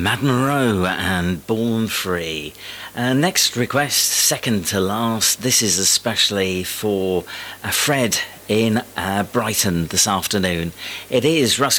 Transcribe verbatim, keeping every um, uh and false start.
Mad Monroe and Born Free. Uh, next request, second to last. This is especially for uh, Fred in uh, Brighton this afternoon. It is Russ